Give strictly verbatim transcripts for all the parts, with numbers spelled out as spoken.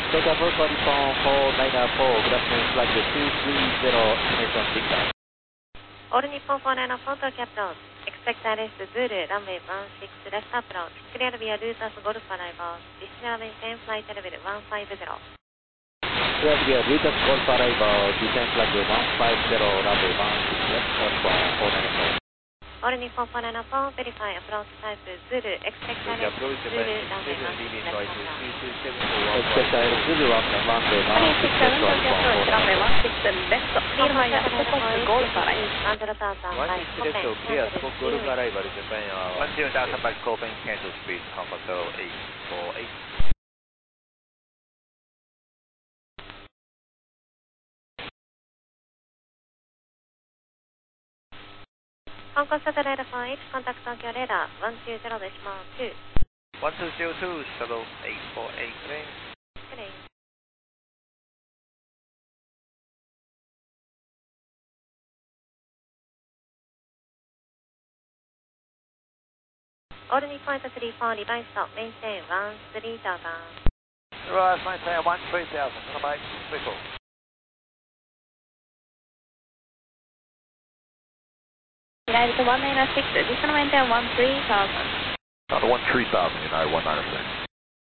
Take up Brooklyn phone, hold nine nine four, good afternoon, flight two three zero, information dictate. All Nippon four nine four to Captain. Expect I R S Zulu, runway one six left approach. Clear via Lotus Golf arrival. Descend maintain flight level one five zero. Clear via Lotus Golf arrival, descend flight one five zero, runway one six left, Nippon four nine four. All Nippon four nine four, verify approach type Zulu. Expect I R S Zulu, runway one six left approach. Expect I R S Zulu, runway one six left, runway one six left. Clear via Scottish Golf arrival. one zero thousand by Copen, clear cancel Golf zero. arrival, Japan. one zero thousand by Copen, cancel speed, Alpha Zero eight four eight. Hong Kong Satellite four H, contact Tokyo radar one two zero decimal two. one two zero two, shuttle eight four eight, clear. Clear. All Nippon three four, revise stop, maintain one three thousand. Rise, maintain one three thousand, runway three four. United one nine six, additional maintain one three thousand. Uh, one three thousand, United one nine six.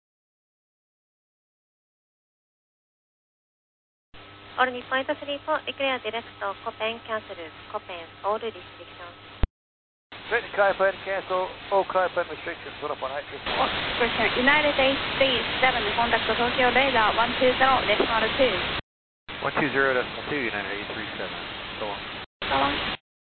All Nippon three four, declare direct to Copen, cancel Copen, all restrictions. Brittany Copen, cancel all Copen restrictions, one one eight six one. United eight three seven, contact Tokyo radar one two zero decimal two. one two zero decimal two, United eight three seven. So long. So long.